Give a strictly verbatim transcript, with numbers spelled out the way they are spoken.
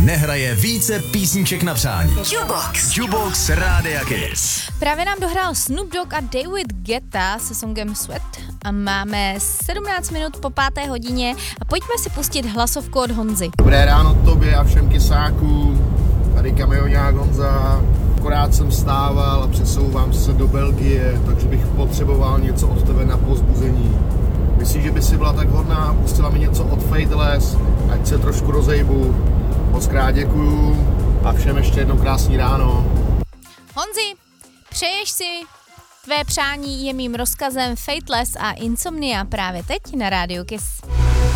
nehraje více písniček na přání. Jukebox. Jukebox Rádia Kiss. Právě nám dohrál Snoop Dogg a David Guetta se songem Sweat a máme sedmnáct minut po páté hodině a pojďme si pustit hlasovku od Honzy. Dobré ráno tobě a všem kysákům, tady kamionák Honza. Akorát jsem stával a přesouvám se do Belgie, takže bych potřeboval něco od tebe na povzbuzení. Myslíš, že by si byla tak hodná, pustila mi něco od Faithless, ať se trošku rozejbu. Moc krát děkuju a všem ještě jednou krásný ráno. Honzi, přeješ si? Tvé přání je mým rozkazem Faithless a Insomnia právě teď na Rádiu Kiss.